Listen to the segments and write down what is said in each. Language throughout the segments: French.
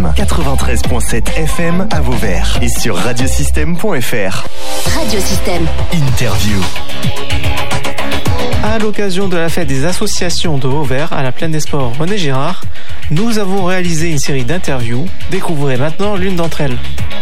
FM, 93.7 FM à Vauvert et sur radiosystème.fr. Radiosystème. Interview. À l'occasion de la fête des associations de Vauvert à la Plaine des Sports René Girard, nous avons réalisé une série d'interviews. Découvrez maintenant l'une d'entre elles.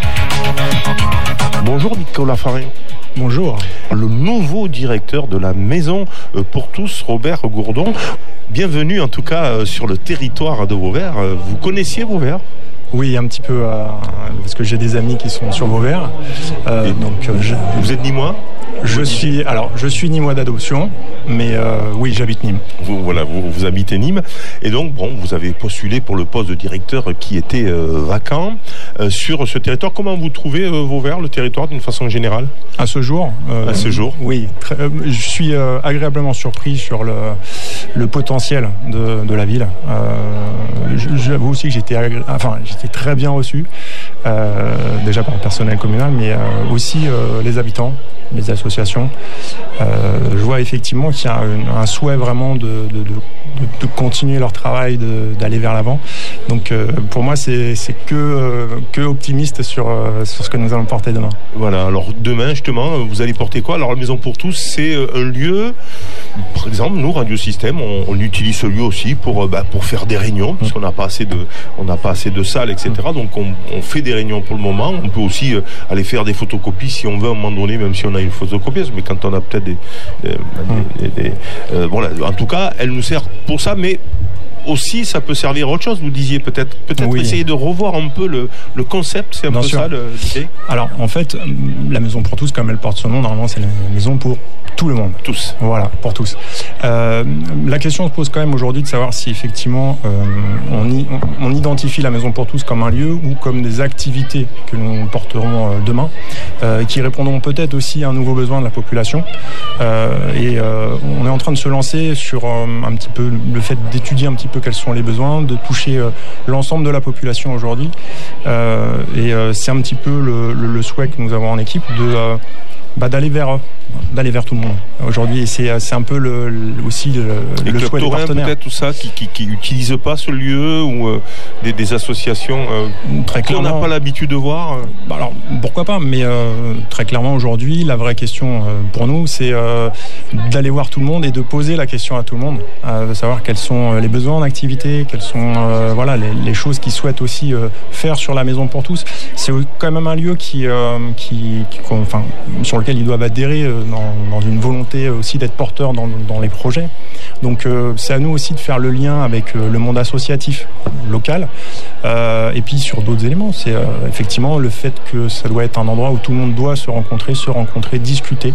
Bonjour Nicolas Farin. Bonjour. Le nouveau directeur de la Maison pour tous, Robert Gourdon. Bienvenue en tout cas sur le territoire de Vauvert. Vous connaissiez Vauvert ? Oui, un petit peu, parce que j'ai des amis qui sont sur Vauvert. Vous êtes Nîmois ? Je suis Nîmois d'adoption, mais oui, j'habite Nîmes. Vous habitez Nîmes, et donc vous avez postulé pour le poste de directeur qui était vacant sur ce territoire. Comment vous trouvez Vauvert, le territoire d'une façon générale ? À ce jour, oui, je suis agréablement surpris sur le potentiel de la ville. J'avoue aussi que j'étais très bien reçu, déjà par le personnel communal, mais aussi les habitants, les associations. Je vois effectivement qu'il y a un souhait vraiment de continuer leur travail, d'aller vers l'avant. Donc pour moi, c'est que optimiste sur ce que nous allons porter demain. Voilà, alors demain justement, vous allez porter quoi ? Alors la Maison pour tous, c'est un lieu, par exemple, nous, Radiosystème, on utilise ce lieu aussi pour faire des réunions, parce qu'on n'a pas assez de salles, etc. Donc on fait des réunions pour le moment. On peut aussi aller faire des photocopies si on veut à un moment donné, même si on a une photocopieuse, mais quand on a peut-être en tout cas, elle nous sert pour ça, mais aussi ça peut servir à autre chose. Vous disiez peut-être oui. Essayer de revoir un peu le concept, c'est un peu ça l'idée. Alors en fait, la Maison pour tous, comme elle porte son nom, normalement c'est la maison pour tout le monde. Tous. Voilà, pour tous. La question se pose quand même aujourd'hui de savoir si effectivement on identifie la Maison pour tous comme un lieu ou comme des activités que nous porterons demain, qui répondront peut-être aussi à un nouveau besoin de la population. On est en train de se lancer sur un petit peu le fait d'étudier un petit peu quels sont les besoins, de toucher l'ensemble de la population aujourd'hui. C'est un petit peu le souhait que nous avons en équipe d'aller vers tout le monde aujourd'hui, et c'est un peu aussi le souhait des partenaires. Peut-être tout ça qui n'utilisent pas ce lieu, ou des associations très clairement, qu'on n'a pas l'habitude de voir. Alors pourquoi pas, mais très clairement aujourd'hui la vraie question pour nous, c'est d'aller voir tout le monde et de poser la question à tout le monde, de savoir quels sont les besoins en activité, quelles sont les choses qu'ils souhaitent aussi faire sur la Maison pour tous. C'est quand même un lieu sur lequel ils doivent adhérer dans une volonté aussi d'être porteurs dans les projets. Donc c'est à nous aussi de faire le lien avec le monde associatif local, et puis sur d'autres éléments. C'est effectivement le fait que ça doit être un endroit où tout le monde doit se rencontrer, discuter.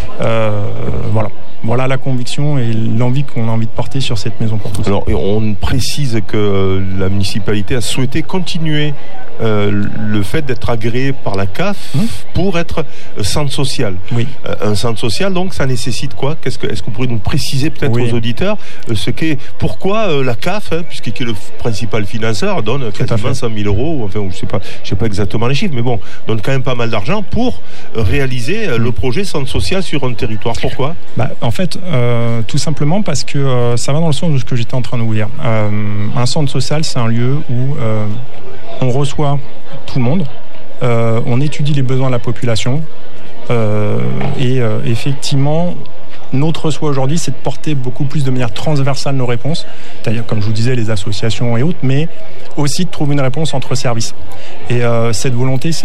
Voilà la conviction et l'envie qu'on a envie de porter sur cette Maison pour tous. Alors, on précise que la municipalité a souhaité continuer le fait d'être agréé par la CAF pour être centre social. Oui. Un centre social, donc, ça nécessite quoi ? Est-ce que vous pourriez nous préciser peut-être aux auditeurs pourquoi la CAF, puisqu'il est le principal financeur, donne quasiment 100 000 €, enfin, je sais pas exactement les chiffres, mais bon, donne quand même pas mal d'argent pour réaliser le projet centre social sur un territoire. Pourquoi ? En fait, tout simplement parce que ça va dans le sens de ce que j'étais en train de vous dire. Un centre social, c'est un lieu où on reçoit tout le monde, on étudie les besoins de la population, et effectivement, notre souhait aujourd'hui, c'est de porter beaucoup plus de manière transversale nos réponses, c'est-à-dire, comme je vous disais, les associations et autres, mais aussi de trouver une réponse entre services. Et cette volonté, c'est